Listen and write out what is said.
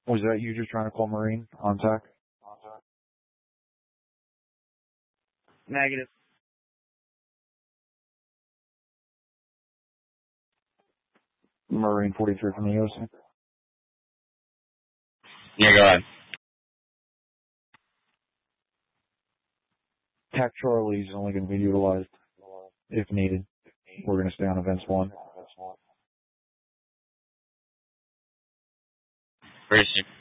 Was that you just trying to call Marine on TAC? Negative. Marine 43 from the OC. Yeah, go ahead. TAC Charlie is only going to be utilized if needed. We're going to stay on events 1. Appreciate it.